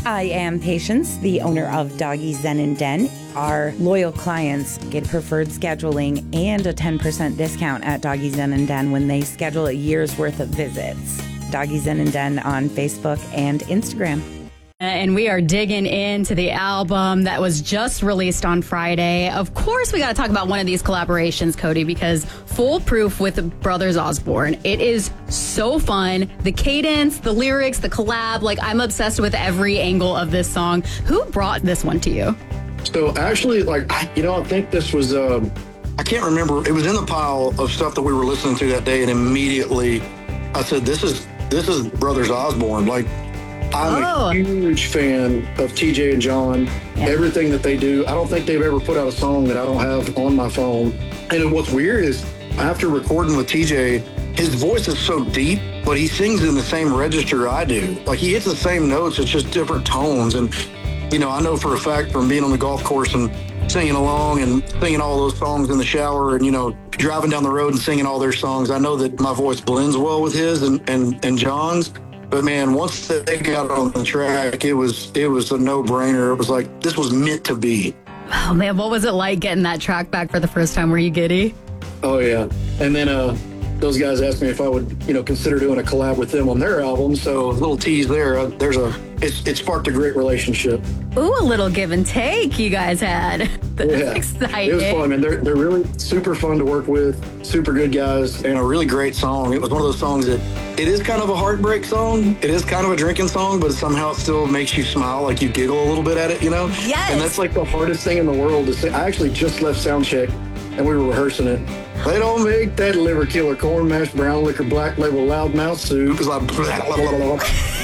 I am Patience, the owner of Doggy Zen and Den. Our loyal clients get preferred scheduling and a 10% discount at Doggy Zen and Den when they schedule a year's worth of visits. Doggy Zen and Den on Facebook and Instagram. And we are digging into the album that was just released on Friday. Of course, we got to talk about one of these collaborations, Cody, because Foolproof with Brothers Osborne. It is so fun. The cadence, the lyrics, the collab, like I'm obsessed with every angle of this song. Who brought this one to you? So actually, I think this was, I can't remember. It was in the pile of stuff that we were listening to that day. And immediately I said, this is Brothers Osborne. I'm a huge fan of TJ and John, everything that they do. I don't think they've ever put out a song that I don't have on my phone. And what's weird is after recording with TJ, his voice is so deep, but he sings in the same register I do. He hits the same notes, it's just different tones. And, I know for a fact from being on the golf course and singing along and singing all those songs in the shower and, driving down the road and singing all their songs, I know that my voice blends well with his and John's. But man, once they got on the track, it was a no-brainer. It was like, this was meant to be. Oh man, what was it like getting that track back for the first time? Were you giddy? Oh yeah. And then those guys asked me if I would, consider doing a collab with them on their album. So a little tease there. It sparked a great relationship. Ooh, a little give and take you guys had. That's exciting. It was fun, man. They're really super fun to work with, super good guys, and a really great song. It was one of those songs that it is kind of a heartbreak song. It is kind of a drinking song, but somehow it still makes you smile, like you giggle a little bit at it, Yes. And that's the hardest thing in the world to say. I actually just left Soundcheck, and we were rehearsing it. They don't make that liver killer corn mash brown liquor black label loudmouth soup. It's like blah, blah, blah, blah.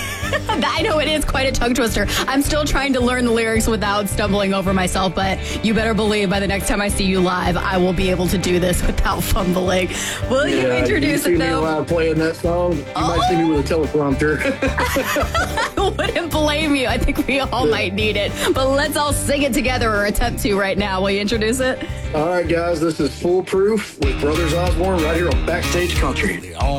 I know it is quite a tongue twister. I'm still trying to learn the lyrics without stumbling over myself, but you better believe by the next time I see you live, I will be able to do this without fumbling. Will you introduce it, though? You see me live playing that song, you might see me with a teleprompter. I wouldn't blame you. I think we all might need it. But let's all sing it together or attempt to right now. Will you introduce it? All right, guys, this is Foolproof with Brothers Osborne right here on Backstage Country.